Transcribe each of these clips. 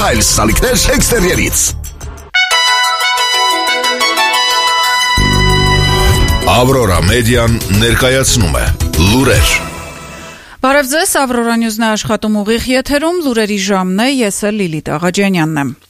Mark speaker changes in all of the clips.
Speaker 1: այլ սալիկներ էքստերիերից։ Ավրորա մեդիան ներկայացնում է լուրեր։
Speaker 2: Բարև ձեզ, Ավրորա Նյուզն է աշխատում ուղիղ եթերում, լուրերի ժամն է, ես էլ Լիլիթ Աղաջանյանն եմ։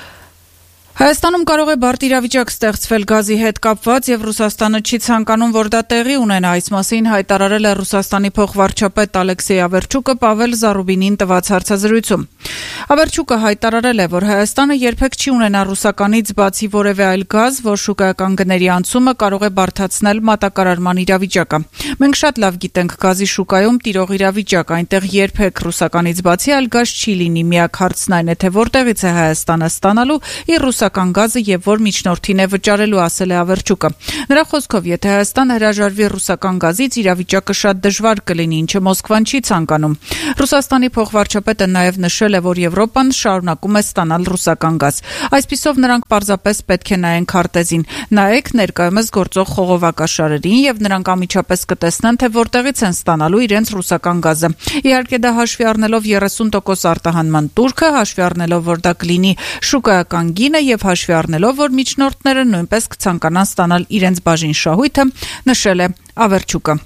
Speaker 2: Հայաստանում կարող է բարդ իրավիճակ ստեղծվել գազի հետ կապված եւ Ռուսաստանը չի ցանկանում, որ դա տեղի ունենա, այս մասին հայտարարել է Ռուսաստանի փոխվարչապետ Ալեքսեյ Ավերչուկը Պավել Զարուբինին տված հարցազրույցում։ Ավերչուկը հայտարարել է, որ Հայաստանը երբեք չի ունենա ռուսականից բացի որևէ այլ գազ, որ շուկայական գների անցումը կարող է բարդացնել մատակարարման իրավիճակը։ Մենք շատ լավ գիտենք գազի շուկայում տիրող իրավիճակ, այնտեղ երբեք ռուսականից բացի այլ գազ չի լինի, միակ հարցն այն է, թե որտեղից է Հայաստանը ստանալու իր ռուսական գազը եւ որ միջնորդին է վճարելու, ասել է Ավերչուկը։ Նրա խոսքով, եթե Հայաստանը հրաժարվի ռուսական գազից, իրավիճակը շատ դժվար կլինի, ինչը Մոսկվան չի ցանկանում։ Ռուսաստանի փոխվարչապետը նաեւ նշել է, որ Եվրոպան շարունակում է ստանալ ռուսական գազ։ Այսպիսով նրանք պարզապես պետք է նայեն քարտեզին։ Նայեք ներկայումս գործող խողովակաշարերին եւ նրանք անմիջապես կտեսնեն, թե որտեղից են ստանալու իրենց ռուսական գազը։ Իհարկե դա հաշվի առնելով 30% արտահանման տուրքը, հաշվի առնելով, որ դա կլինի շուկայական գինը եւ հաշվի առնելով, որ միջնորդները նույնպես կցանկանան ստանալ իրենց բաժին շահույթը, նշել է Ավերչուկը։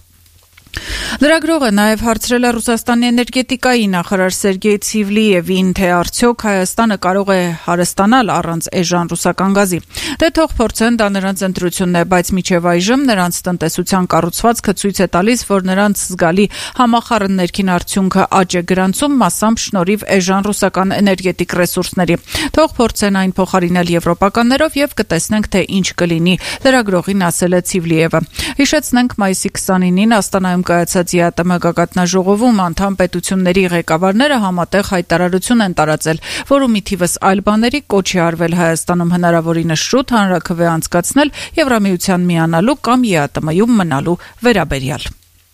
Speaker 2: Լրագրողը նաև հարցրել է Ռուսաստանի էներգետիկայի նախարար Սերգեյ Ցիվլիևին, թե արդյոք Հայաստանը կարող է հարստանալ առանց էժան ռուսական գազի։ Դե թող փորձեն, դա նրանց ընտրությունն է, բայց մինչև այժմ նրանց տնտեսության կառուցվածքը ցույց է տալիս, որ նրանց զգալի համախառն ներքին արդյունքը աճ է գրանցում մասամբ շնորհիվ էժան ռուսական էներգետիկ ռեսուրսների։ Թող փորձեն այն փոխարինել եվրոպականներով եւ կտեսնենք, թե ինչ կլինի, լրագրողին ասել է Ցիվլիևը։ Հիշեցնենք, մայիսի 29-ին Աստանայում կայացած ԵԱՏՄ գագաթնաժողովում անդամ պետությունների ղեկավարները համատեղ հայտարարություն են տարածել, որում ի թիվս այլ բաների կոչ է արվել Հայաստանում հնարավորինս շուտ հանրաքվե անցկացնել Եվրամիության միանալու կամ ԵԱՏՄ-ում մնալու վերաբերյալ։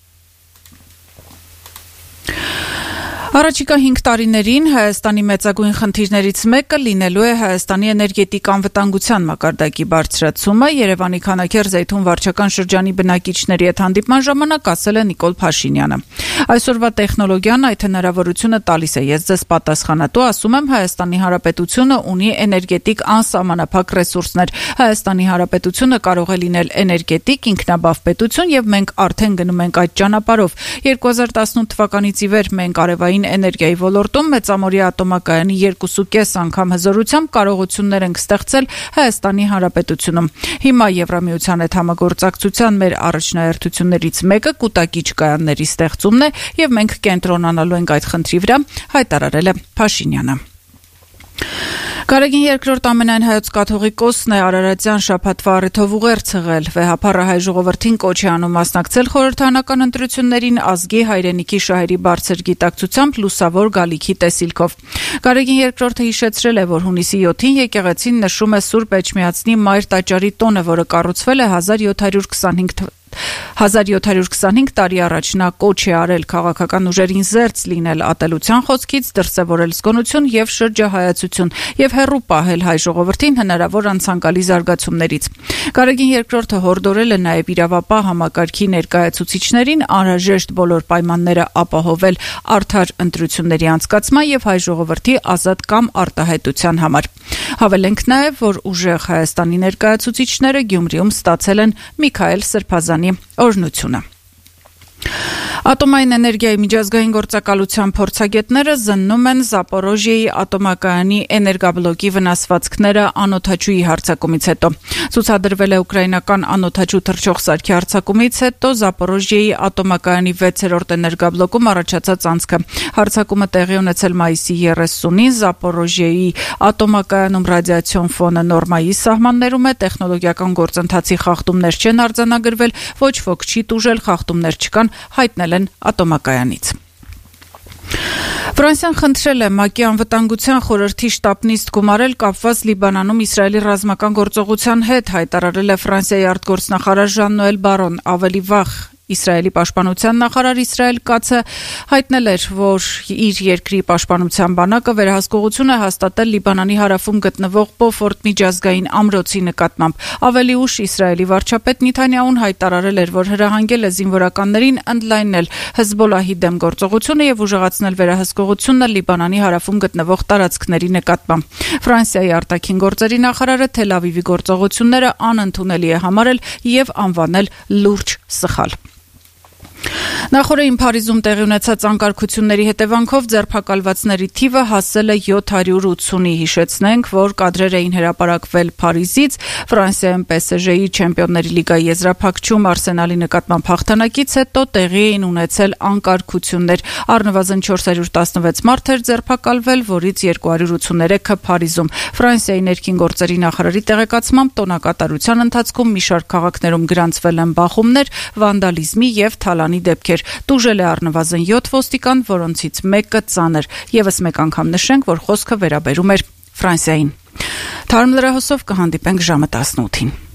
Speaker 2: Առաջիկա 5 տարիներին Հայաստանի մեծագույն խնդիրներից մեկը լինելու է Հայաստանի էներգետիկ անվտանգության մակարդակի բարձրացումը, Երևանի Քանաքեռ-Զեյթուն վարչական շրջանի բնակիչների հետ հանդիպման ժամանակ ասել է Նիկոլ Փաշինյանը։ Այսօրվա տեխնոլոգիան այդ հնարավորությունը տալիս է, ես ձեզ պատասխանատու ասում եմ, Հայաստանի Հանրապետությունը ունի էներգետիկ անսահմանափակ ռեսուրսներ։ Հայաստանի Հանրապետությունը կարող է լինել էներգետիկ ինքնաբավ պետություն եւ մենք արդեն գնում ենք այդ ճանապարհով։ 2018 թվականից ի վեր մենք արևային էներգիայի ոլորտում մեծամորյա ատոմակայանի 2.5 անգամ հզորությամբ կարողություններ ենք ստեղծել Հայաստանի Հանրապետությունում։ Հիմա Եվրամիության հետ համագործակցության մեր առաջնահերթություններից մեկը կուտակիչ կայանների ստեղծումն է եւ մենք կենտրոնանալու ենք այդ խնդրի վրա, հայտարարել է Փաշինյանը։ Գարեգին երկրորդ ամենայն հայոց կաթողիկոսն է Արարատյան շաբաթվա առիթով ուղերձ հղել։ Վեհափառը հայ ժողովրդին կոչ է անում մասնակցել խորհրդարանական ընտրություններին ազգի հայրենիքի շահերի բարձր գիտակցությամբ լուսավոր գալիքի տեսիլքով։ Գարեգին երկրորդը հիշեցրել է, որ հունիսի 7-ին եկեղեցին նշում է Սուրբ Էջմիածնի Մայր տաճարի տոնը, որը կառուցվել է 1725 տարի առաջ։ Նա կոչ է արել քաղաքական ուժերին զերծ լինել ատելության խոսքից, դրսևորել զգոնություն եւ շրջահայացություն եւ հեռու պահել հայ ժողովրդին հնարավոր անցանկալի զարգացումներից։ Գարեգին երկրորդը հորդորել է նաեւ իրավապահ համակարգի ներկայացուցիչներին անհրաժեշտ բոլոր պայմանները ապահովել արդար ընտրությունների անցկացման եւ հայ ժողովրդի ազատ կամ արտահայտության համար։ Հավելենք նաեւ, որ ուժեղ Հայաստանի ներկայացուցիչները Գյումրիում ստացել են Միքայել Սրբազանի օրհնությունը։ Ատոմային էներգիայի միջազգային գործակալության փորձագետները զննում են Զապորոժիեի ատոմակայանի էներգաբլոկի վնասվածքները անօդաչուի հարձակումից հետո։ Ցուցադրվել է ուկրաինական անօդաչու թռչող սարքի հարձակումից հետո Զապորոժիեի ատոմակայանի 6-րդ էներգաբլոկում առաջացած անցքը։ Հարձակումը տեղի ունեցել մայիսի 30-ին Զապորոժիեի ատոմակայանում ռադիացիոն ֆոնը նորմայի սահմաններում է, տեխնոլոգիական գործընթացի խախտումներ չեն արձանագրվել, ոչ ոք չի տուժել, խախտումներ չկան, հայտնել են ատոմակայանից։ Ֆրանսիան խնդրել է ՄԱԿ-ի անվտանգության խորհրդի շտաբնիստ գումարել կապված Լիբանանում Իսրայելի ռազմական գործողության հետ, հայտարարել է Ֆրանսիայի արտգործնախարար Ժան-Նոել Բարոն, ավելի վաղ Իսրայելի պաշտպանության նախարար Իսրայել Կացը հայտնել էր, որ իր երկրի պաշտպանության բանակը վերահսկողություն է հաստատել Լիբանանի հարավում գտնվող Բոֆորտ միջազգային ամրոցի նկատմամբ։ Ավելի ուշ Իսրայելի վարչապետ Նեթանյահուն հայտարարել էր, որ հրահանգել է զինվորականներին ընդլայնել Հեզբոլլահի դեմ գործողությունը եւ ուժեղացնել վերահսկողությունը Լիբանանի հարավում գտնվող տարածքների նկատմամբ։ Ֆրանսիայի արտաքին գործերի նախարարը Թել Ավիվի գործողությունները անընդունելի է համարել եւ անվանել լուրջ սխալ։ Նախորդին Փարիզում տեղի ունեցած անկարգությունների հետևանքով ձերբակալվածների թիվը հասել է 780-ի։ Հիշեցնենք, որ կադրեր էին հրապարակվել Փարիզից Ֆրանսիայում PSG-ի Չեմպիոնների լիգայի եզրափակչում Արսենալի նկատմամբ հաղթանակից հետո տեղի էին ունեցել անկարգություններ։ Առնվազն 416 մարդ էր ձերբակալվել, որից 283-ը Փարիզում։ Ֆրանսիայի ներքին գործերի նախարարի տեղեկացմամբ տոնակատարության ընթացքում մի շարք քաղաքներում գրանցվել են բախումներ, վանդալիզմի եւ թալանի դեպքեր։ Տուժել է առնվազն 7 ոստիկան, որոնցից մեկը ծանր։ Եվս մեկ անգամ նշենք, որ խոսքը վերաբերում էր Ֆրանսիային։ Թարմ լրահոսով կհանդիպենք ժամը 18-ին։